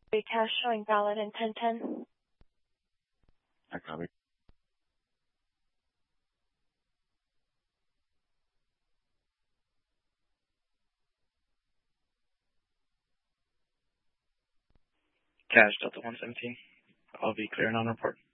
Cash showing valid in 1010. I copy. Cash Delta 117. I'll be clearing on report.